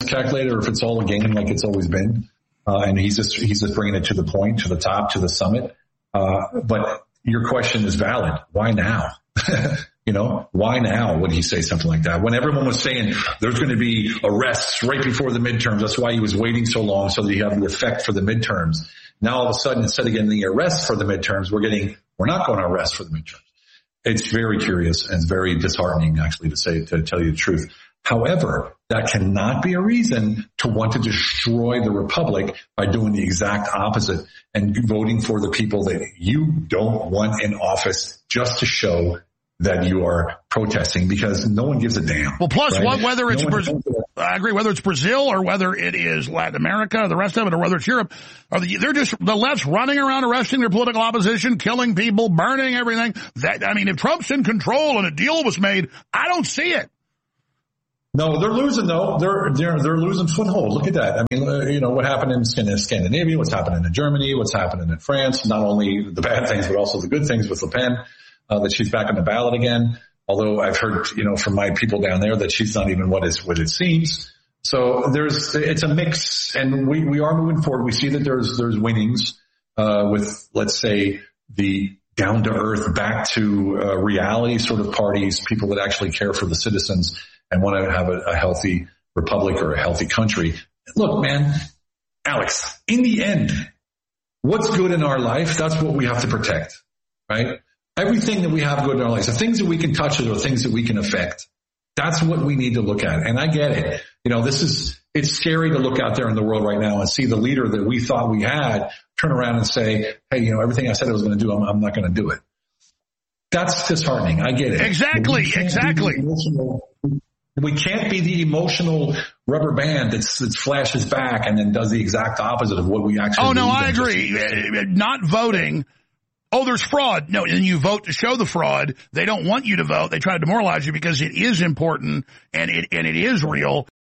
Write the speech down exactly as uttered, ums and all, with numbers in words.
calculated or if it's all a game like it's always been. Uh, and he's just, he's just bringing it to the point, to the top, to the summit. Uh, but your question is valid. Why now? You know, why now would he say something like that? When everyone was saying there's going to be arrests right before the midterms. That's why he was waiting so long, so that he have the effect for the midterms. Now all of a sudden, instead of getting the arrests for the midterms, we're getting, we're not going to arrest for the midterms. It's very curious and very disheartening, actually, to say, to tell you the truth. However, that cannot be a reason to want to destroy the republic by doing the exact opposite and voting for the people that you don't want in office just to show that you are protesting, because no one gives a damn. Well, plus, right? what, whether it's no Brazil, I agree, whether it's Brazil or whether it is Latin America or the rest of it, or whether it's Europe, or the, they're just, the left's running around arresting their political opposition, killing people, burning everything. That, I mean, if Trump's in control and a deal was made, I don't see it. No, they're losing though. They're, they're, they're losing foothold. Look at that. I mean, uh, you know, what happened in Scandinavia, what's happening in Germany, what's happening in France, not only the bad things, but also the good things with Le Pen, uh, that she's back on the ballot again. Although I've heard, you know, from my people down there that she's not even what is, what it seems. So there's, it's a mix, and we, we are moving forward. We see that there's, there's winnings, uh, with, let's say, the down to earth, back to, uh, reality sort of parties, people that actually care for the citizens and want to have a, a healthy republic or a healthy country. Look, man, Alex, in the end, what's good in our life, that's what we have to protect, right? Everything that we have good in our lives, the things that we can touch are the things that we can affect. That's what we need to look at. And I get it. You know, this is, it's scary to look out there in the world right now and see the leader that we thought we had turn around and say, hey, you know, everything I said I was going to do, I'm, I'm not going to do it. That's disheartening. I get it. Exactly. Exactly. We can't be the emotional rubber band that's, that flashes back and then does the exact opposite of what we actually do. Oh, no, I agree. Just, not voting. Oh, there's fraud. No, and you vote to show the fraud. They don't want you to vote. They try to demoralize you because it is important and it, and it is real.